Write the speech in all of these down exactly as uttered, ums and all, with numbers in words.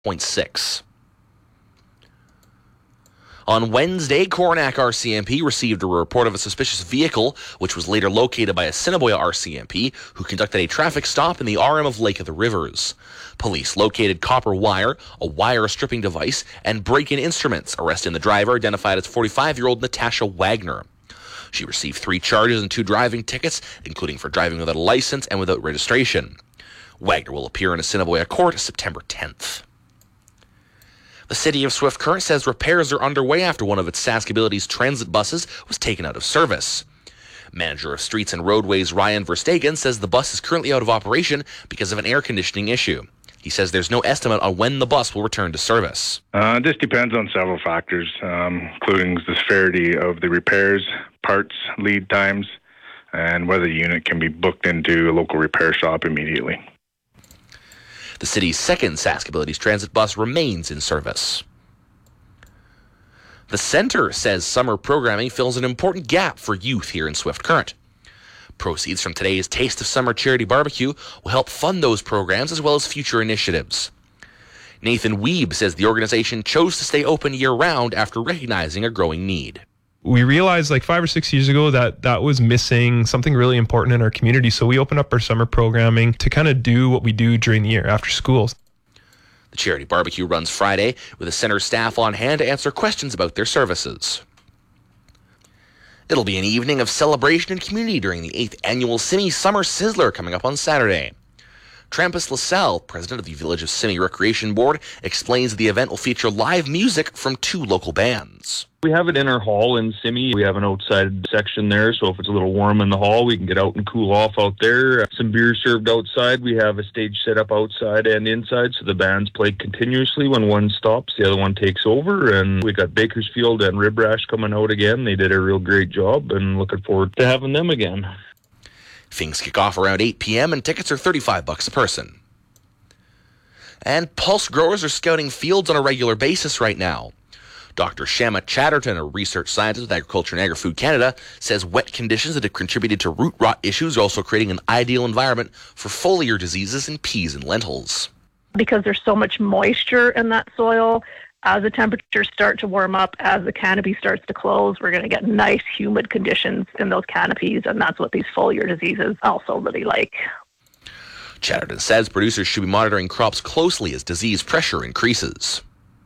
point six. On Wednesday, Coronach R C M P received a report of a suspicious vehicle, which was later located by Assiniboia R C M P, who conducted a traffic stop in the R M of Lake of the Rivers. Police located copper wire, a wire stripping device, and break-in instruments, arresting the driver, identified as forty-five-year-old Natasha Wagner. She received three charges and two driving tickets, including for driving without a license and without registration. Wagner will appear in Assiniboia court September tenth. The city of Swift Current says repairs are underway after one of its Sask Abilities transit buses was taken out of service. Manager of Streets and Roadways Ryan Verstegen says the bus is currently out of operation because of an air conditioning issue. He says there's no estimate on when the bus will return to service. Uh, this depends on several factors, um, including the severity of the repairs, parts, lead times, and whether the unit can be booked into a local repair shop immediately. The city's second Sask Abilities transit bus remains in service. The Centre says summer programming fills an important gap for youth here in Swift Current. Proceeds from today's Taste of Summer charity barbecue will help fund those programs as well as future initiatives. Nathan Weeb says the organization chose to stay open year-round after recognizing a growing need. We realized like five or six years ago that that was missing something really important in our community. So we opened up our summer programming to kind of do what we do during the year after school. The charity barbecue runs Friday with the center staff on hand to answer questions about their services. It'll be an evening of celebration and community during the eighth annual Simi Summer Sizzler coming up on Saturday. Trampus LaSalle, president of the Village of Simi Recreation Board, explains the event will feature live music from two local bands. We have it in our hall in Simi. We have an outside section there, so if it's a little warm in the hall, we can get out and cool off out there. Some beer served outside. We have a stage set up outside and inside, so the bands play continuously. When one stops, the other one takes over, and we got Bakersfield and Rib Rash coming out again. They did a real great job, and looking forward to having them again. Things kick off around eight p.m. and tickets are thirty-five bucks a person. And pulse growers are scouting fields on a regular basis right now. Doctor Shama Chatterton, a research scientist with Agriculture and Agri-Food Canada, says wet conditions that have contributed to root rot issues are also creating an ideal environment for foliar diseases in peas and lentils. Because there's so much moisture in that soil, as the temperatures start to warm up, as the canopy starts to close, we're going to get nice humid conditions in those canopies, and that's what these foliar diseases also really like. Chatterton says producers should be monitoring crops closely as disease pressure increases.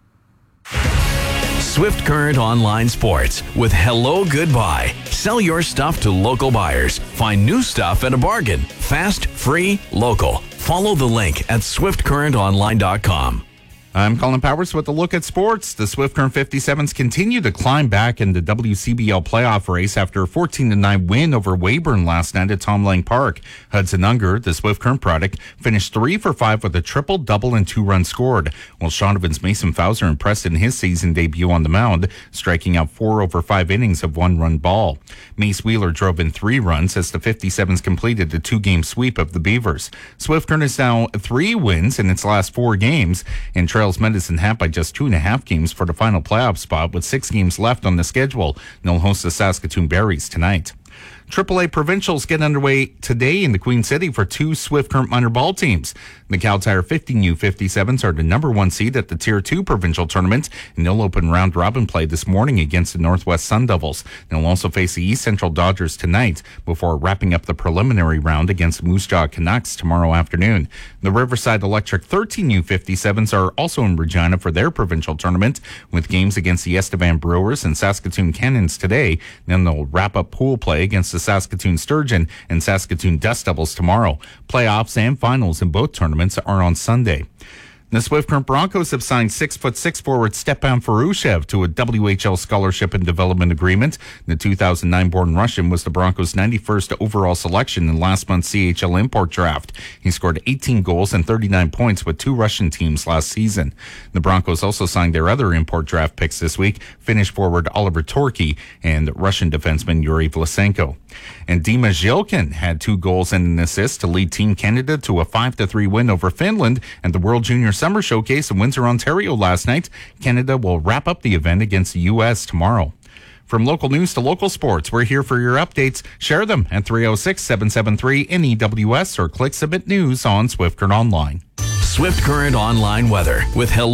Swift Current Online Sports with Hello Goodbye. Sell your stuff to local buyers. Find new stuff at a bargain. Fast, free, local. Follow the link at swift current online dot com. I'm Colin Powers with a look at sports. The Swift Current fifty-sevens continue to climb back in the W C B L playoff race after a fourteen to nine win over Weyburn last night at Tom Lang Park. Hudson Unger, the Swift Current product, finished three for five with a triple, double, and two runs scored, while Shaunavon's Mason Fowler impressed in his season debut on the mound, striking out four over five innings of one-run ball. Mace Wheeler drove in three runs as the fifty-sevens completed the two-game sweep of the Beavers. Swift Current is now three wins in its last four games, and trails Medicine Hat by just two and a half games for the final playoff spot with six games left on the schedule. They'll host the Saskatoon Berries tonight. triple A Provincials get underway today in the Queen City for two Swift Current minor ball teams. The Cal Tire fifteen U fifty-sevens are the number one seed at the Tier two Provincial Tournament, and they'll open round-robin play this morning against the Northwest Sun Devils. They'll also face the East Central Dodgers tonight before wrapping up the preliminary round against Moose Jaw Canucks tomorrow afternoon. The Riverside Electric thirteen U fifty-sevens are also in Regina for their provincial tournament, with games against the Estevan Brewers and Saskatoon Cannons today. Then they'll wrap up pool play against the Saskatoon Sturgeon and Saskatoon Dust Devils tomorrow. Playoffs and finals in both tournaments are on Sunday. The Swift Current Broncos have signed six foot six forward Stepan Farushev to a W H L scholarship and development agreement. The two thousand nine born Russian was the Broncos' ninety-first overall selection in last month's C H L import draft. He scored eighteen goals and thirty-nine points with two Russian teams last season. The Broncos also signed their other import draft picks this week, Finnish forward Oliver Torki and Russian defenseman Yuri Vlasenko. And Dima Zhilkin had two goals and an assist to lead Team Canada to a five to three win over Finland at the World Junior Summer Showcase in Windsor, Ontario last night. Canada will wrap up the event against the U S tomorrow. From local news to local sports, we're here for your updates. Share them at three oh six, seven seven three, N E W S or click Submit News on Swift Current Online. Swift Current Online weather with Hello